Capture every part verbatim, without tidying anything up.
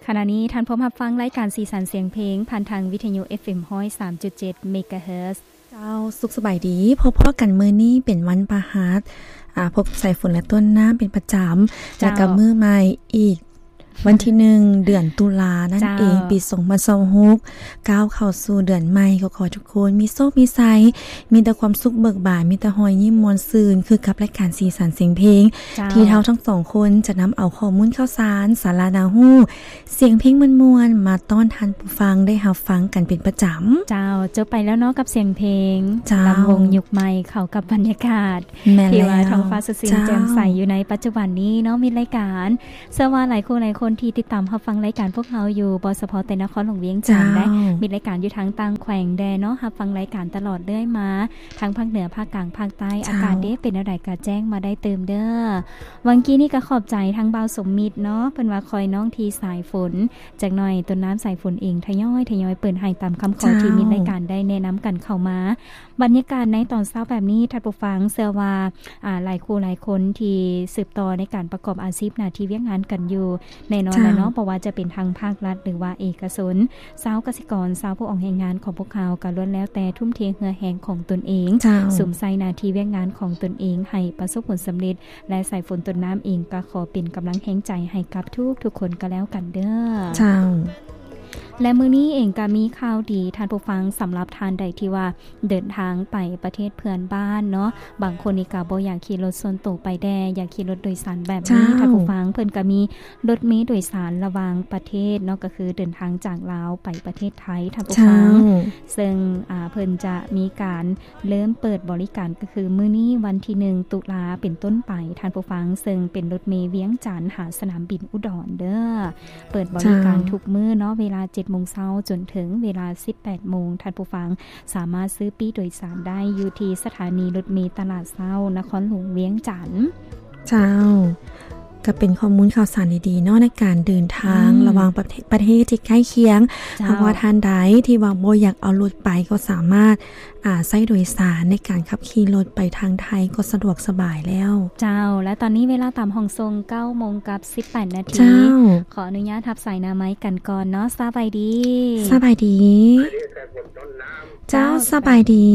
ขณะนี้ท่านพบรับฟังรายการสีสันเสียงเพลงผ่านทางวิทยุ เอฟ เอ็ม หนึ่งศูนย์สามจุดเจ็ด เมกะเฮิรตซ์เจ้าสุขสบายดีพบพ่อกันมื้อนี้เป็นวันพฤหัสอ่าพบสายฝนและต้นน้ำเป็นประจำแล้วก็มื้อใหม่อีกวันที่หนึ่งเดือนตุลานั่นเองปีสองพันยี่สิบหกก้าวเข้าสู่เดือนใหม่ก็ขอทุกคนมีโชคมีชัยมีแต่ความสุขเบิกบานมีแต่รอยยิ้มมวลซื่นคือกับรายการสีสันเสียงเพลงที่เฮาทั้งสองคนจะนำเอาข้อมูลข่าวสารสาระนาฮู้เสียงเพลงมวลๆมาต้อนท่านผู้ฟังได้รับฟังกันเป็นประจำเจ้าจบไปแล้วเนาะกับเสียงเพลงลำวงยุคใหม่เข้ากับบรรยากาศที่ว่าท้องฟ้าสดชื่นแจ่มใสอยู่ในปัจจุบันนี้เนาะมีรายการเชื่อว่าหลายคนหลายคนที่ติดตามรับฟังรายการพวกเราอยู่บ่เฉพาะแต่นครหลวงเวียงจันทน์ได้มีรายการอยู่ทั้งต่างแขวงแดนเนาะรับฟังรายการตลอดเรื่อยมาทั้งภาคเหนือภาคกลางภาคใต้อากาศเด้เป็นอะไรก็แจ้งมาได้เติมเด้อวังกี้นี่ก็ขอบใจทั้งบ่าวสมมิตรเนาะเพิ่นว่าคอยน้องทีสายฝนจากหน่อยต้นน้ำสายฝนเองทยอยทยอยเปิดให้ตามคำขอที่มีรายการได้แนะนำกันเข้ามาบรรยากาศในตอนเช้าแบบนี้ท่านผู้ฟังเชื่อว่าอ่าหลายคู่หลายคนที่สืบต่อในการประกอบอาชีพหน้าที่เวียกงานกันอยู่แน่นอนแล้วเนาะเพราะว่าจะเป็นทางภาครัฐหรือว่าเอกชนชาวเกษตรกรชาวผู้ออกแรงงานของพวกเขาก็ล้วนแล้วแต่ทุ่มเทเหือแหงของตนเองสมใส่หน้าที่เวียกงานของตนเองให้ประสบผลสำเร็จและสายฝนต้นน้ำเองก็ขอเป็นกำลังแห่งใจให้กับทุกทุกคนก็แล้วกันเด้อเจ้าและมื้อนี้เองก็มีข่าวดีท่านผู้ฟังสำหรับท่านใดที่ว่าเดินทางไปประเทศเพื่อนบ้านเนาะบางคนนี่ก็บ่อยากขี่รถส่วนตัวไปแดอยากขี่รถโดยสารแบบนี้ท่านผู้ฟังเพิ่นก็มีรถเมล์โดยสารระหว่างประเทศเนาะก็คือเดินทางจากลาวไปประเทศไทยท่านผู้ฟังซึ่งอ่าเพิ่นจะมีการเริ่มเปิดบริการก็คือมื้อนี้วันที่หนึ่งตุลาเป็นต้นไปท่านผู้ฟังซึ่งเป็นรถเมล์เวียงจันทน์หาสนามบินอุดรเด้อเปิดบริการทุกมื้อเนาะเวลาเจ็ดโมงเช้าจนถึงเวลา สิบแปดโมงท่านผู้ฟังสามารถซื้อปี้โดยสารได้อยู่ที่สถานีรถเมล์ตลาดเช้านครหลวงเวียงจันทน์เจ้าก็เป็นข้อมูลข่าวสารดีๆเนาะในการเดินทางระหว่างประเทศประเทศที่ใกล้เคียงหากว่าท่านใดที่ว่าบ่อยากเอารถไปก็สามารถอ่าใช้โดยสารในการขับขี่รถไปทางไทยก็สะดวกสบายแล้วเจ้าและตอนนี้เวลาตามห้องทรง เก้าโมงกับสิบแปดนาทีขออนุญาตทับสายหน้าไม้กันก่อนเนาะสบายดีสบายดีเจ้าสบายดี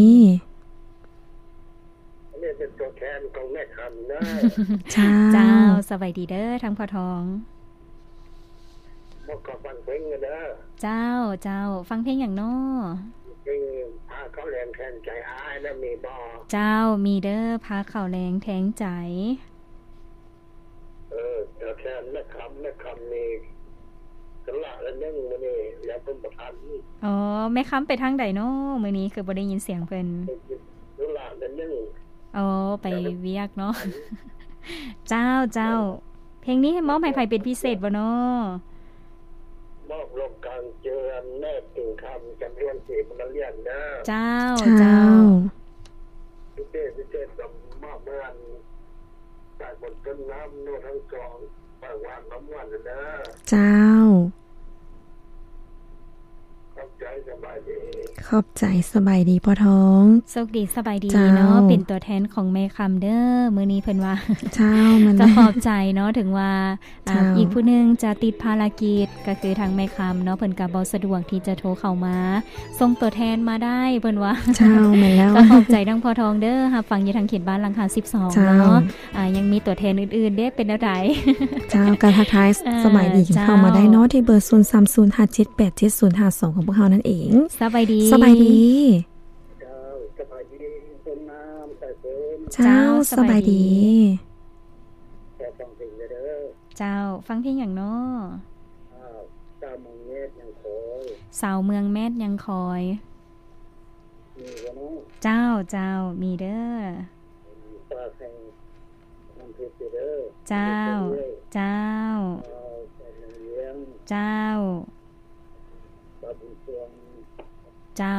เป็นตัวแทนของแม่คำนะเจ้าสบายดีเด้อทั้งพ่อทองบอกกับฟังเพลงกันเด้อเจ้าเจ้าฟังเพลงอย่างน้อเพลงพาเขาแรงแทงใจอายแล้วมีบ่เจ้ามีเด้อพาเขาแรงแทงใจเออตัวแทนแม่คำแม่คำนี่กระละแล้วนึ่งมื้อนี้แล้วเพิ่นประทานอ๋อแม่คำไปทางใดน้อมื้อนี้คือบ่ได้ยินเสียงเพิ่นกระละแล้วนึ่งอ๋อไปเวียกเนาะเจ้าเจ้าเพลงนี้ให้มอบให้ใครเป็นพิเศษบ่เนาะมอบลงกลางเจออันแม่ตึงคำจำเรียนสีมันเรียนนะเจ้าเจ้าพิเศษพิเศษมอบเมื่อสายบนต้นน้ำโน่ทั้งสองปากหวานน้ำหวานนะเจ้าขอบใจสบายดีขอบใจสบายดีพ่อท้องโชคดีสบายดีเนาะเป็นตัวแทนของแม่คำเด้อมื้อนี้เพิ่นว่าเจ้ามันจะขอบใจเนาะถึงว่าอีกผู้นึงจะติดภารกิจก็คือทางแม่คำเนาะเพิ่นก็บ่สะดวกที่จะโทรเข้ามาส่งตัวแทนมาได้เพิ่นว่าเจ้าแม่นแล้วก็ขอบใจทั้งพ่อทองเด้อรับฟังอยู่ทางเขตบ้านหลังคาสิบสองเนาะอ่ายังมีตัวแทนอื่นๆเด้เป็นจังได๋เจ้าการทักทายสมัยดีเข้ามาได้เนาะที่เบอร์ศูนย์ สาม ศูนย์ ห้า เจ็ด แปด เจ็ด ศูนย์ ห้า สองของพวกเฮานั่นเองสบายดีสบายดีเจ้าสบายดีต้นน้ำใส่เพิ่มเจ้าสบายดีแต่ฟังเพลงเด้อเจ้าฟังเพลงอย่างน้ออ้าวสาวเมืองแม่ยังคอยสาวเมืองแม่ยังคอยมีบ่เนาะเจ้าเจ้ามีเด้อฝากให้นำเพชรเด้อเจ้าเจ้าเจ้าเจ้า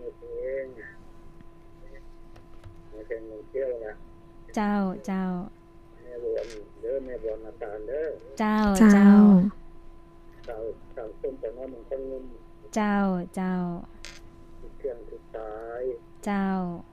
เจ้าเจ้าแม่บวนเด้อแม่บวนนาตาลเด้อเจ้าเจ้าเจ้าเจ้าต้นแต่น้อยมันคงเงินเจ้าเจ้าเครื่องสุดท้ายเจ้า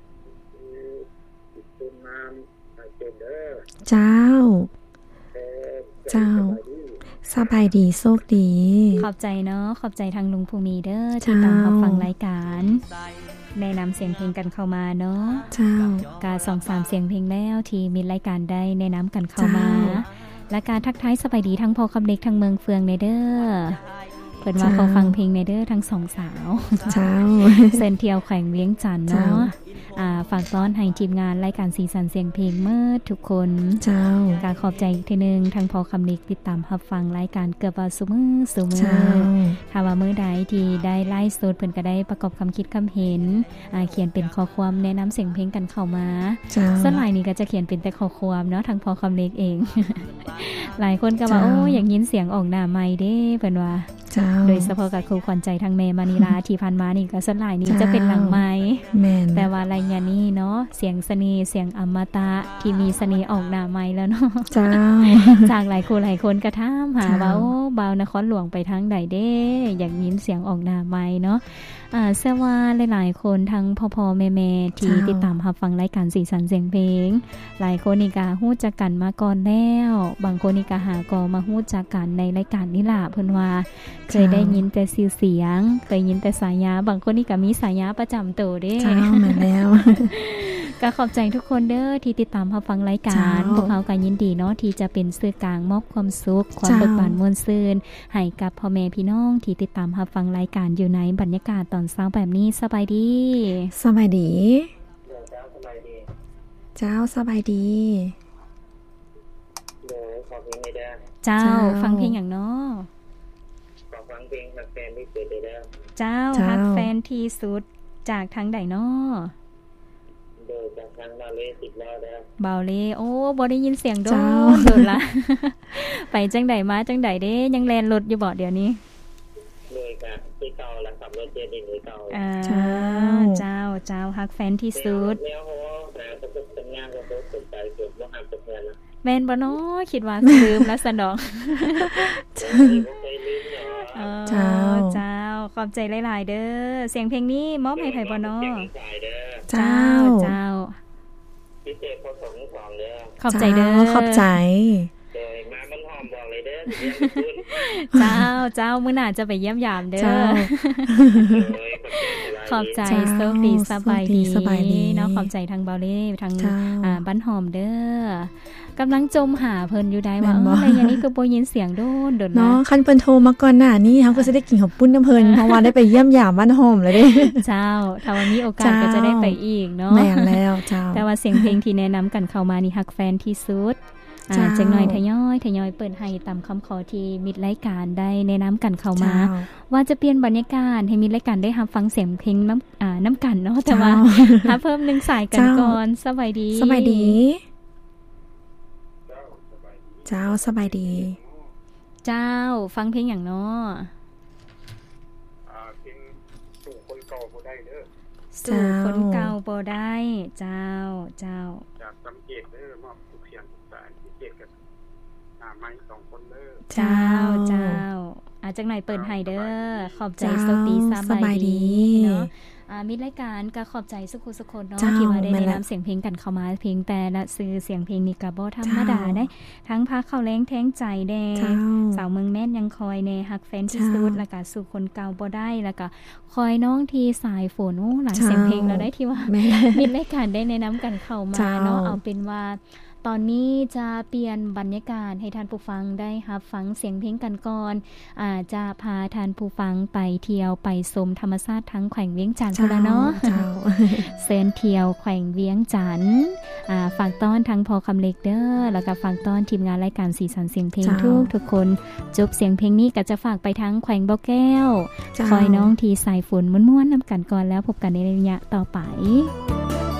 ต้นน้ำเด้อเจ้าเจ้าสบายดีโชคดีขอบใจเนาะขอบใจทางลุงภูมิเด้อที่ตามรับฟังรายการแนะนำเสียงเพลงกันเข้ามาเนาะเจ้ากา สองสาม เสียงเพลงแล้วที่มีรายการได้แนะนำกันเข้ามาและการทักทายสบายดีทั้งพ่อคำเล็กทั้งเมืองเฟืองในเด้อเพิ่นว่าเขาฟังเพลงในเด้อทั้งสองสาวเจ้าเซนเที่ยวแขวงเวียงจันทน์เนาะอ่าฝากต้อนให้ทีมงานรายการสีสันเสียงเพลงเมื่อทุกคนเจ้ากาขอบใจอีกทีนึงทั้งพ่อคำเล็กติดตามรับฟังรายการเกือบว่าซุมื้อซุมื้อถ้าว่ามื้อใดที่ได้ไลฟ์สดเพิ่นก็ได้ประกอบคำคิดคำเห็นอ่าเขียนเป็นข้อความแนะนำเสียงเพลงกันเข้ามาส่วนหลายนี่ก็จะเขียนเป็นแต่ข้อความเนาะทั้งพ่อคำเล็กเอง หลายคนก็ว่าโอ้อยากยินเสียงออกหน้าไมค์เด้เพิ่นว่าโดยเฉพาะกับครูขวัญใจทางแม่มานิลาที่ผ่านมานี่ก็ส่วนหลายนี่จะเป็นหลังไมค์แต่ว่ารายงานนี้เนาะเสียงเสน่ห์เสียงอมตะที่มีเสน่ห์ออกหน้าไมค์แล้วเนาะจ้าจากหลายคนหลายคนก็ถามหาว่าโอ้บ่าวนครหลวงไปทางใดเด้อยากยินเสียงออกหน้าไมค์เนาะอ่าเชื่อว่าหลายๆคนทั้งพ่อๆแม่ๆที่ติดตามรับฟังรายการสีสันเสียงเพลงหลายคนนี่ก็ฮู้จักกันมาก่อนแล้วบางคนนี่ก็หาก็มาฮู้จักกันในรายการนี่ล่ะเพิ่นว่าเคยได้ยินแต่ชื่อเสียงเคยยินแต่สายาบางคนนี่ก็มีสายาประจำตัวเด้จ้าแม่นแล้วก็ขอบใจทุกคนเด้อที่ติดตามรับฟังรายการพวกเราก็ยินดีเนาะที่จะเป็นสื่อกลางมอบความสุขความเบิกบานม่วนซื่นให้กับพ่อแม่พี่น้องที่ติดตามรับฟังรายการอยู่ในบรรยากาศตอนเช้าแบบนี้สบายดีสบายดีเจ้าสบายดีเจ้าฟังเพลงอย่างเนาะฟังเพลงฮักแฟนที่สุดเลยแล้วเจ้าฮักแฟนที่สุดจากทางใดเนาะโดยจากทางบาเล่สิบล้อแล้วบาเล่โอ้บ่ได้ยินเสียงโดนโดนละไปจังใดมาจังใดเด้ยังแล่นรถอยู่บ่เดี๋ยวนี้เลยค่ะที่เก่าแล้วขับรถเจ็ดนี่เก่าอ่าเจ้าเจ้าเจ้าฮักแฟนที่สุดแล้วโหแต่ก็จะทำงานก็บ่สนใจเกี่ยวกับฮักแฟนนะแม่นบ่เนาะคิดว่าลืมแล้วซะดอกเจ้าเจ้าขอบใจหลายๆเด้อเสียงเพลงนี้มอบให้ไผบ่เนาะเจ้าเจ้าพิเศษพอสองสองเด้อขอบใจเด้อขอบใจเด้อมามันหอมบอกเลยเด้อเจ้าเจ้ามื้อหน้าจะไปเยี่ยมยามเด้อขอบใจโชคดีสบายดีเนาะขอบใจทางเบาเล่ทางอ่าบ้านหอมเด้อกำลังจมหาเพิ่นอยู่ได้ว่าอะไรอย่างนี้คือบ่ยินเสียงโดนโดนเนาะคันเพิ่นโทรมาก่อนหน้านี้เฮาก็สิได้กินข้าวปุ้นน้ำเพิ่นเพราะว่าได้ไปเยี่ยมยามบ้านหอมแล้วเด้เจ้าถ้าว่ามีโอกาสก็จะได้ไปอีกเนาะแม่นแล้วเจ้าแต่ว่าเสียงเพลงที่แนะนำกันเข้ามานี่ฮักแฟนที่สุดอ่าจักหน่อยทยอยทยอยเปิดให้ตามคำขอที่มิตรรายการได้แนะนำกันเข้ามาว่าจะเปลี่ยนบรรยากาศให้มิตรรายการได้รับฟังเสียงเพลงน้ำอ่าน้ำกันเนาะแต่ว่าถ้าเพิ่มหนึ่งสายกันก่อนสบายดีสบายดีเจ้าสบายดีเจ้าฟังเพลงอย่างเนาะอ่าเพลงสู่คนเก่าบ่ได้เด้อสู่คนเก่าบ่ได้เจ้าเจ้าจากสังเกตเด้อมอบทุกเสียงทุกสายสังเกตกันอ่าไม้สองคนเด้อเจ้าเจ้าอาจังไหนเปิดให้เด้อขอบใจสวัสดีสบายดีเนาะอ่ามิตรรายการก็ขอบใจสุขสุขคนเนาะที่มาได้แนะนำเสียงเพลงกันเข้ามาเพลงแต่ละซื้อเสียงเพลงนี่ก็บ่ธรรมดาได้ทั้งพาเข้าแรงแท้งใจแดงสาวเมืองแม่นยังคอยในฮักแฟนที่สุดแล้วก็สู่คนเก่าบ่ได้แล้วก็คอยน้องที่สายฝนโอ้หลายเสียงเพลงเราได้ที่ว่ามิตรรายการได้แนะนำกันเข้ามาเนาะเอาเป็นว่าตอนนี้จะเปลี่ยนบรรยากาศให้ท่านผู้ฟังได้รับฟังเสียงเพลงกันก่อนอาจจะพาท่านผู้ฟังไปเที่ยวไปชมธรรมชาติทั้งแขวงเวียงจันทร์พุ่นละเนาะเซินเที่ยวแขวงเวียงจันทร์อ่าฝากต้อนทั้งพอคำเล็กเด้อแล้วก็ฝากต้อนทีมงานรายการสีสันเสียงเพลงทุกทุกคนจบเสียงเพลงนี้ก็จะฝากไปทั้งแขวงบ่อแก้วคอยน้องทีสายฝนม่วนๆนำกันก่อนแล้วพบกันในระยะต่อไป